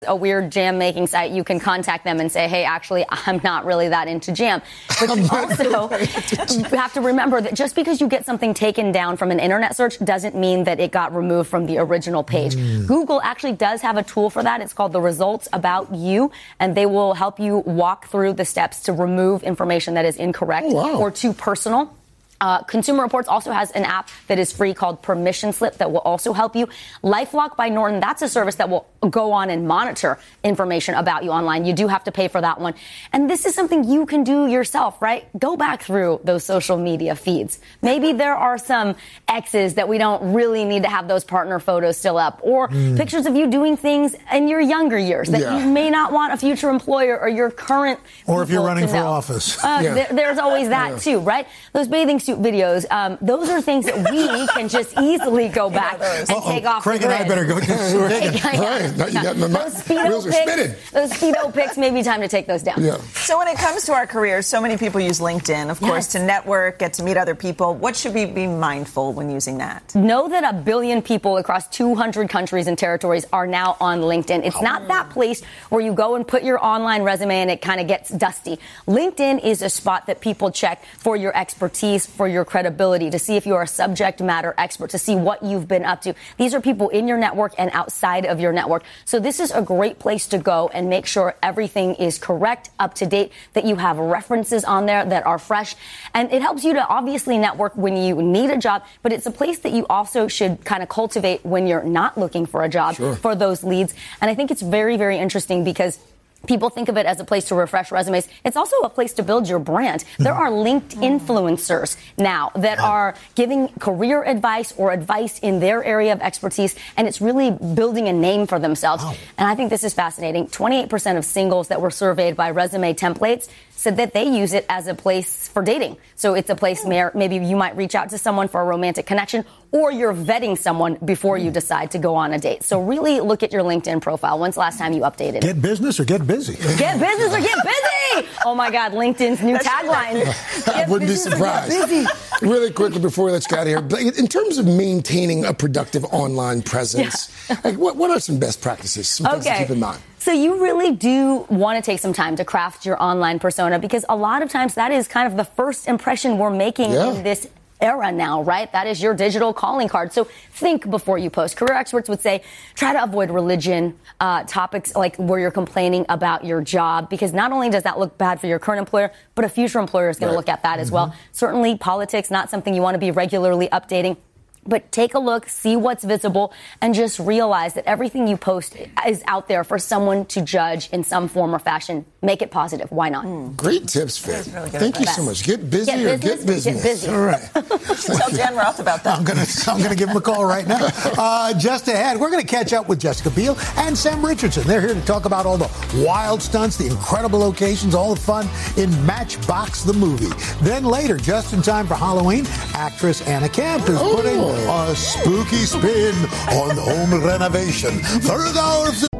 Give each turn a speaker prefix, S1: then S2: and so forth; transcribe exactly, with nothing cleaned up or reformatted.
S1: a weird jam making site, you can contact them and say, hey, actually, I'm not really that into jam. But you also you have to remember that just because you get something taken down from an internet search doesn't mean that it got removed from the original page. Mm. Google actually does have a tool for that. It's called the Results About You, and they will help you walk through the steps to remove information that is incorrect oh, wow. or too personal. Uh, Consumer Reports also has an app that is free called Permission Slip that will also help you. LifeLock by Norton, that's a service that will go on and monitor information about you online. You do have to pay for that one. And this is something you can do yourself, right? Go back through those social media feeds. Maybe there are some exes that we don't really need to have those partner photos still up, or mm. pictures of you doing things in your younger years that yeah. you may not want a future employer or your current
S2: or if you're running for office.
S1: Uh,
S2: yeah.
S1: there, there's always that yeah. too, right? Those bathing suit videos, um, those are things that we can just easily go back and
S2: Uh-oh.
S1: take off
S2: Craig
S1: the
S2: and I better go.
S1: take,
S2: right. Now you got my,
S1: those speedo
S2: wheels are spinning.
S1: pics, those speedo pics, maybe time to take those down.
S2: Yeah.
S3: So when it comes to our careers, so many people use LinkedIn, of course,
S1: yes.
S3: to network, get to meet other people. What should we be mindful when using that?
S1: Know that a billion people across two hundred countries and territories are now on LinkedIn. It's oh. not that place where you go and put your online resume and it kind of gets dusty. LinkedIn is a spot that people check for your expertise, for your credibility, to see if you're a subject matter expert, to see what you've been up to. These are people in your network and outside of your network. So this is a great place to go and make sure everything is correct, up to date, that you have references on there that are fresh. And it helps you to obviously network when you need a job, but it's a place that you also should kind of cultivate when you're not looking for a job
S2: sure.
S1: for those leads. And I think it's very, very interesting because people think of it as a place to refresh resumes. It's also a place to build your brand. There are linked influencers now that are giving career advice or advice in their area of expertise, and it's really building a name for themselves. Wow. And I think this is fascinating. twenty-eight percent of singles that were surveyed by Resume Templates said that they use it as a place for dating. So it's a place where maybe you might reach out to someone for a romantic connection, or you're vetting someone before you decide to go on a date. So really look at your LinkedIn profile. When's the last time you updated it?
S2: Get business or get busy?
S1: Get business or get busy! Oh, my God, LinkedIn's new tagline.
S4: I wouldn't be surprised. Really quickly before we let you get out of here, in terms of maintaining a productive online presence, yeah. like what, what are some best practices, some things
S1: okay.
S4: to keep in mind?
S1: So you really do want to take some time to craft your online persona, because a lot of times that is kind of the first impression we're making yeah. in this era now, right? That is your digital calling card. So think before you post. Career experts would say try to avoid religion, uh, topics like where you're complaining about your job, because not only does that look bad for your current employer, but a future employer is going right. to look at that mm-hmm. as well. Certainly politics, not something you want to be regularly updating. But take a look, see what's visible, and just realize that everything you post is out there for someone to judge in some form or fashion. Make it positive. Why not? Mm.
S4: Great tips, Faye. Really Thank you so much. Get busy
S1: get
S4: or
S1: business,
S4: get business.
S1: Get busy.
S2: All right.
S3: Tell Jan Roth about that.
S2: I'm going to I'm going to give him a call right now. Uh, just ahead, we're going to catch up with Jessica Biel and Sam Richardson. They're here to talk about all the wild stunts, the incredible locations, all the fun in Matchbox the movie. Then later, just in time for Halloween, actress Anna Camp is oh. putting a spooky spin on home renovation. Third hour of the